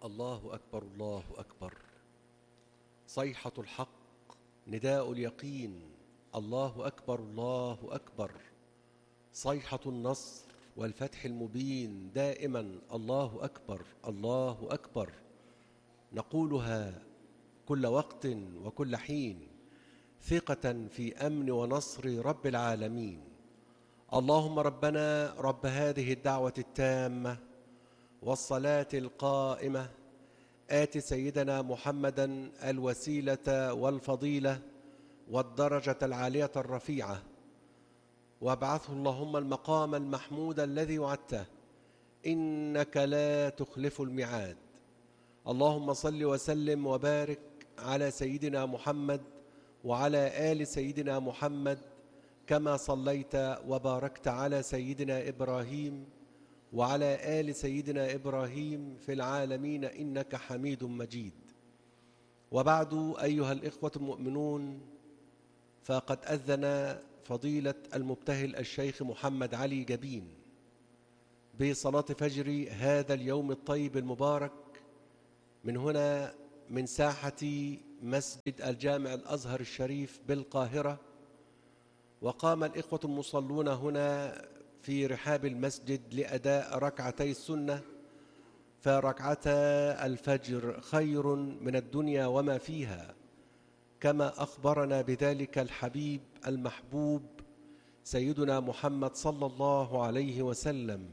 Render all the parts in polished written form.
الله أكبر الله أكبر. صيحة الحق، نداء اليقين. الله أكبر الله أكبر. صيحة النصر والفتح المبين دائما الله أكبر الله أكبر. نقولها كل وقت وكل حين ثقة في أمن ونصر رب العالمين. اللهم ربنا رب هذه الدعوة التامة والصلاة القائمة، آت سيدنا محمدا الوسيلة والفضيلة والدرجة العالية الرفيعة، وابعثه اللهم المقام المحمود الذي وعدته، إنك لا تخلف الميعاد. اللهم صل وسلم وبارك على سيدنا محمد وعلى آل سيدنا محمد، كما صليت وباركت على سيدنا إبراهيم وعلى آل سيدنا إبراهيم في العالمين إنك حميد مجيد. وبعد، أيها الإخوة المؤمنون، فقد أذن فضيلة المبتهل الشيخ محمد علي جبين بصلاة فجر هذا اليوم الطيب المبارك من هنا، من ساحة مسجد الجامع الأزهر الشريف بالقاهرة. وقام الإخوة المصلون هنا في رحاب المسجد لأداء ركعتي السنة، فركعتا الفجر خير من الدنيا وما فيها، كما أخبرنا بذلك الحبيب المحبوب سيدنا محمد صلى الله عليه وسلم،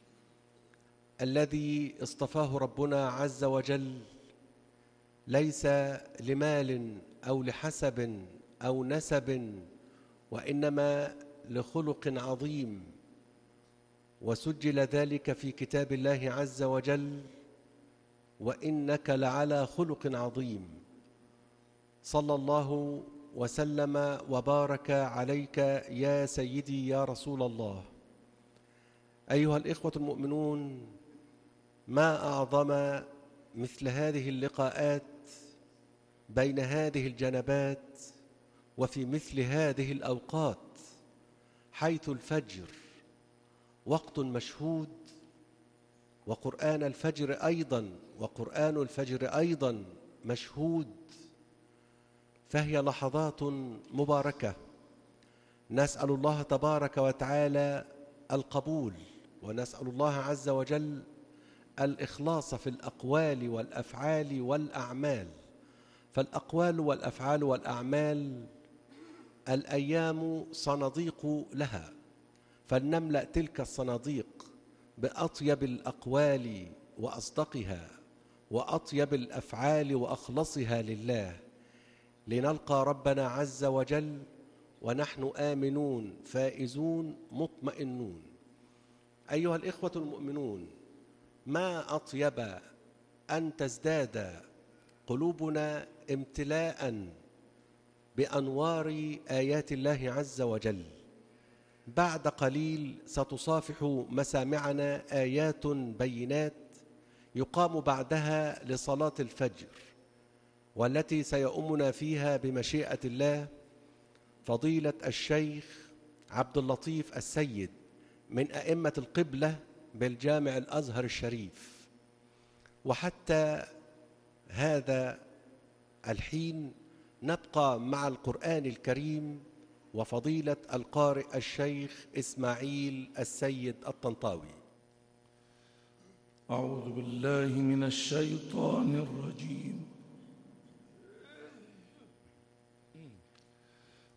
الذي اصطفاه ربنا عز وجل ليس لمال أو لحسب أو نسب، وإنما لخلق عظيم، وسجل ذلك في كتاب الله عز وجل: وإنك لعلى خلق عظيم. صلى الله وسلم وبارك عليك يا سيدي يا رسول الله. أيها الإخوة المؤمنون، ما أعظم مثل هذه اللقاءات بين هذه الجنبات وفي مثل هذه الأوقات، حيث الفجر وقت مشهود، وقرآن الفجر أيضا مشهود، فهي لحظات مباركة. نسأل الله تبارك وتعالى القبول، ونسأل الله عز وجل الإخلاص في الأقوال والأفعال والأعمال. فالأقوال والأفعال والأعمال الأيام صناديق لها، فلنملأ تلك الصناديق بأطيب الأقوال وأصدقها، وأطيب الأفعال وأخلصها لله، لنلقى ربنا عز وجل ونحن آمنون فائزون مطمئنون. أيها الإخوة المؤمنون، ما أطيب أن تزداد قلوبنا امتلاءً بأنوار آيات الله عز وجل. بعد قليل ستصافح مسامعنا آيات بينات يقام بعدها لصلاة الفجر، والتي سيؤمنا فيها بمشيئة الله فضيلة الشيخ عبد اللطيف السيد من أئمة القبلة بالجامع الأزهر الشريف. وحتى هذا الحين نبقى مع القرآن الكريم وفضيلة القارئ الشيخ إسماعيل السيد الطنطاوي. أعوذ بالله من الشيطان الرجيم.